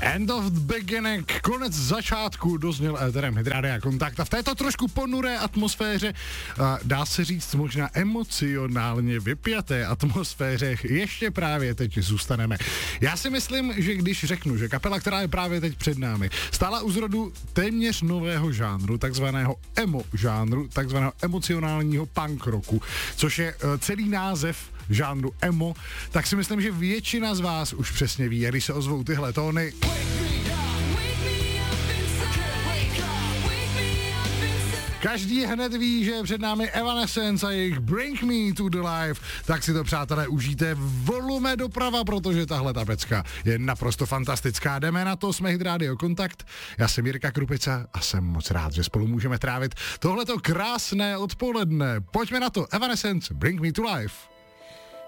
End of the beginning, konec začátku, dozněl éterem Hit Rádia Kontakt a v této trošku ponuré atmosféře, dá se říct možná emocionálně vypjaté atmosféře, ještě právě teď zůstaneme. Já si myslím, že když řeknu, že kapela, která je právě teď před námi, stála u zrodu téměř nového žánru, takzvaného emo žánru, takzvaného emocionálního punk rocku, což je celý název žánru emo, tak si myslím, že většina z vás už přesně ví, když se ozvou tyhle tóny. Každý hned ví, že je před námi Evanescence a jejich Bring Me to the Life, tak si to, přátelé, užijte volume doprava, protože tahle ta pecka je naprosto fantastická. Jdeme na to, jsme Hit Radio Kontakt, já jsem Jirka Krupica a jsem moc rád, že spolu můžeme trávit tohleto krásné odpoledne. Pojďme na to, Evanescence, Bring Me to Life.